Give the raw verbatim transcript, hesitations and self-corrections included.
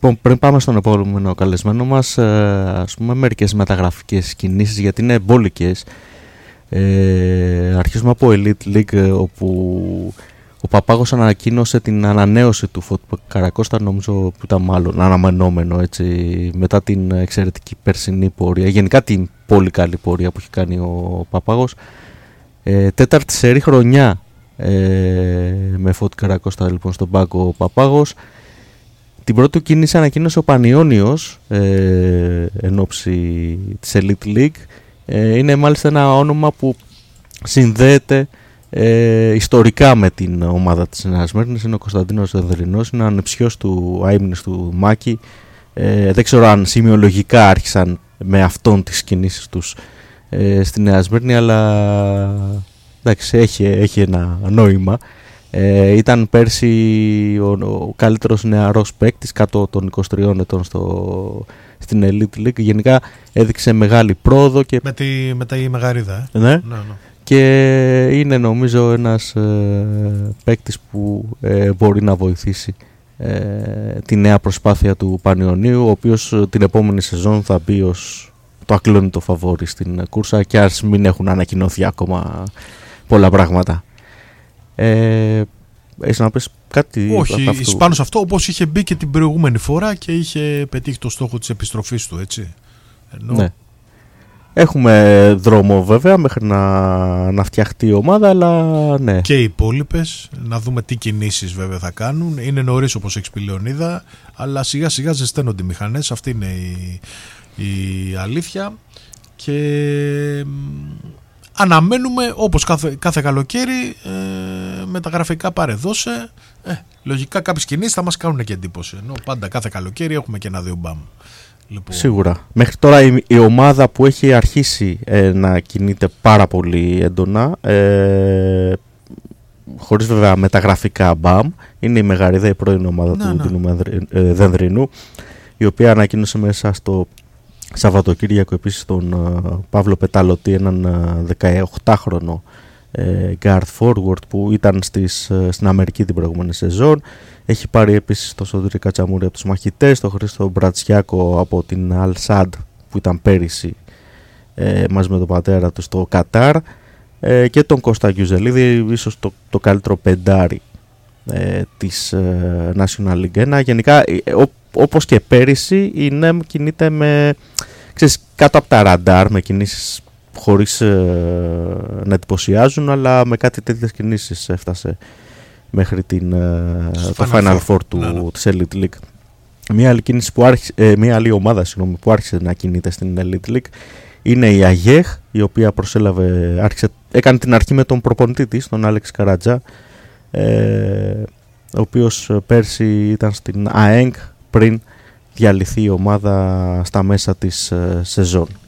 Πριν πάμε στον επόμενο καλεσμένο μας, ας πούμε μερικές μεταγραφικές κινήσεις, γιατί είναι μπόλικες. Ε, αρχίζουμε από Elite League, όπου ο Παπάγος ανακοίνωσε την ανανέωση του Φωτ Καρακώστα, νομίζω που ήταν μάλλον αναμενόμενο, έτσι, μετά την εξαιρετική περσινή πορεία, γενικά την πολύ καλή πορεία που έχει κάνει ο Παπάγος. Ε, τέταρτη σερί χρονιά ε, με Φωτ Καρακώστα λοιπόν στον πάγκο ο Παπάγος. Την πρώτη του κίνηση ανακοίνωσε ο Πανιώνιος ε, εν ώψη της Elite League. Ε, είναι μάλιστα ένα όνομα που συνδέεται ε, ιστορικά με την ομάδα της Νέας Σμύρνης. Είναι ο Κωνσταντίνος Δενδρινός, είναι ανεψιός του άιμνης του Μάκη. Ε, δεν ξέρω αν σημειολογικά άρχισαν με αυτόν τις κινήσεις τους ε, στη Νέα Σμύρνη, αλλά εντάξει, έχει, έχει ένα νόημα. Ε, ήταν πέρσι ο, ο καλύτερος νεαρός παίκτης κάτω των είκοσι τριών ετών στο, στην Elite League. Γενικά έδειξε μεγάλη πρόοδο και... με, τη, με τα Μεγαρίδα ε. ναι. Ναι, ναι. Και είναι νομίζω ένας ε, παίκτης που ε, μπορεί να βοηθήσει ε, τη νέα προσπάθεια του Πανιωνίου, ο οποίος ε, την επόμενη σεζόν θα μπει ως το ακλόνητο φαβόρι στην κούρσα, και ας μην έχουν ανακοινωθεί ακόμα πολλά πράγματα. Ε, έχεις να πεις κάτι? Όχι, πάνω σε αυτό, όπως είχε μπει και την προηγούμενη φορά και είχε πετύχει το στόχο της επιστροφής του, έτσι. Ενώ... ναι. Έχουμε δρόμο βέβαια μέχρι να, να φτιαχτεί η ομάδα, αλλά ναι. Και οι υπόλοιπες, να δούμε τι κινήσεις βέβαια θα κάνουν. Είναι νωρίς, όπως έχεις πει Λεωνίδα, αλλά σιγά σιγά ζεσταίνονται οι μηχανές, αυτή είναι η, η αλήθεια. Και αναμένουμε, όπως κάθε, κάθε καλοκαίρι, ε, με τα γραφικά παρεδώσε, ε, λογικά κάποιες κινήσεις θα μας κάνουν και εντύπωση, ενώ πάντα κάθε καλοκαίρι έχουμε και ένα δύο μπαμ. Λοιπόν. Σίγουρα. Μέχρι τώρα η, η ομάδα που έχει αρχίσει ε, να κινείται πάρα πολύ έντονα, ε, χωρίς βέβαια μεταγραφικά μπαμ, είναι η Μεγαρίδα, η πρώην ομάδα να, του ναι. Δίνου ε, Δενδρινού, η οποία ανακοίνωσε μέσα στο Σαββατοκύριακο επίσης τον uh, Παύλο Πεταλωτή, έναν uh, δεκαοκτάχρονο uh, guard forward που ήταν στις, uh, στην Αμερική την προηγούμενη σεζόν. Έχει πάρει επίσης τον Σωτήρη Κατσαμούρη από τους Μαχητές, τον Χρήστο Μπρατσιάκο από την Al Sadd που ήταν πέρυσι uh, μαζί με τον πατέρα του στο Κατάρ, uh, και τον Κώστα Γιουζελίδη, ίσως το, το καλύτερο πεντάρι uh, της uh, National League ένα. Γενικά uh, όπως και πέρυσι η ΝΕΜ κινείται με, ξέρεις, κάτω από τα ραντάρ, με κινήσεις χωρίς ε, να εντυπωσιάζουν, αλλά με κάτι τέτοιες κινήσεις έφτασε μέχρι την, ε, το Final Four του, ναι, ναι. της Elite League. Μια άλλη, κίνηση που άρχισε, ε, μια άλλη ομάδα συγγνώμη, που άρχισε να κινείται στην Elite League είναι η ΑΓΕΧ, η οποία προσέλαβε, άρχισε, έκανε την αρχή με τον προπονητή της, τον Άλεξ Καρατζά, ε, ο οποίος πέρσι ήταν στην ΑΕΝΚ πριν διαλυθεί η ομάδα στα μέσα της ε, σεζόν.